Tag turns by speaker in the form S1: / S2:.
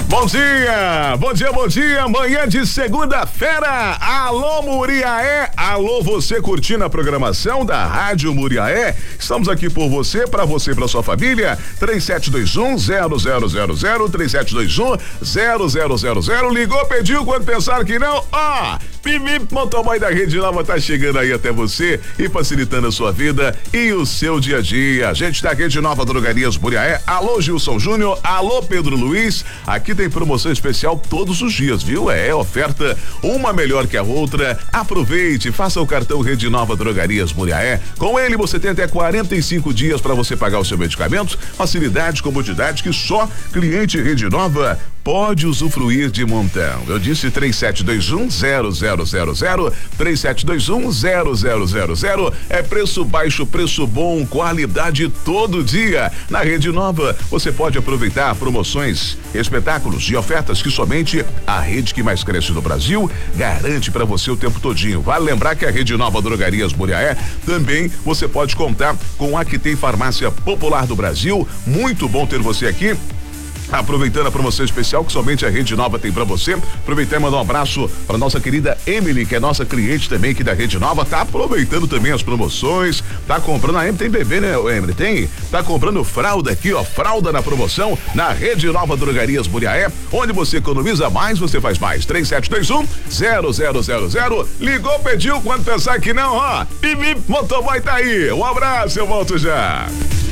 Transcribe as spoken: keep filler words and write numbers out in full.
S1: Bom dia, bom dia, bom dia, manhã de segunda-feira, alô Muriaé, alô você curtindo a programação da Rádio Muriaé, estamos aqui por você, pra você e pra sua família, três sete dois um zero zero zero zero, três sete dois um zero zero zero zero, ligou, pediu, quando pensar que não, ó, Pimip Motoboy da Rede Nova tá chegando aí até você e facilitando a sua vida e o seu dia a dia. Gente da Rede Nova Drogarias Muriaé, alô Gilson Júnior, alô Pedro Luiz, aqui tem promoção especial todos os dias, viu? É oferta, uma melhor que a outra. Aproveite, faça o cartão Rede Nova Drogarias Muriaé. Com ele você tem até quarenta e cinco dias para você pagar o seu medicamento. Facilidade, comodidade que só cliente Rede Nova pode usufruir de montão. Eu disse três sete dois um zero zero zero zero, três sete dois um zero zero zero zero. É preço baixo, preço bom, qualidade todo dia. Na Rede Nova você pode aproveitar promoções, espetáculos e ofertas que somente a rede que mais cresce no Brasil garante para você o tempo todinho. Vale lembrar que a Rede Nova Drogarias Muriaé também você pode contar com a que tem farmácia popular do Brasil. Muito bom ter você aqui. Aproveitando a promoção especial que somente a Rede Nova tem pra você, aproveitar e mandar um abraço pra nossa querida Emily, que é nossa cliente também aqui da Rede Nova, tá aproveitando também as promoções, tá comprando, a Emily tem bebê, né, Emily? Tem? Tá comprando fralda aqui, ó, fralda na promoção na Rede Nova Drogarias Muriaé, onde você economiza mais, você faz mais. três sete dois um zero zero zero zero, ligou, pediu, quando pensar que não, ó, Pimip Motoboy tá aí. Um abraço, eu volto já.